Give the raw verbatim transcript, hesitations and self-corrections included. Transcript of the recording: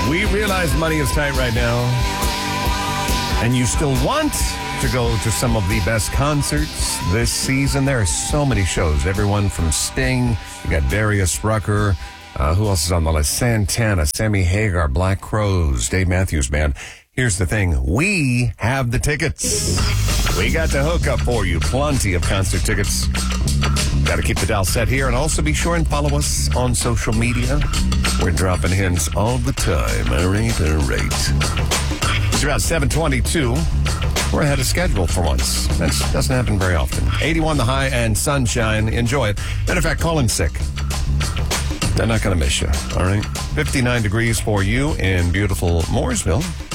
We realize money is tight right now, and you still want to go to some of the best concerts this season. There are so many shows. Everyone from Sting, you got Darius Rucker, uh, who else is on the list? Santana, Sammy Hagar, Black Crowes, Dave Matthews Band. Here's the thing. We have the tickets. We got the hookup for you. Plenty of concert tickets. Got to keep the dial set here, and also be sure and follow us on social media. We're dropping hints all the time. All right, all right. It's about seven twenty-two. We're ahead of schedule for once. That doesn't happen very often. eighty-one the high and sunshine. Enjoy it. Matter of fact, call in sick. They're not going to miss you. All right. fifty-nine degrees for you in beautiful Mooresville.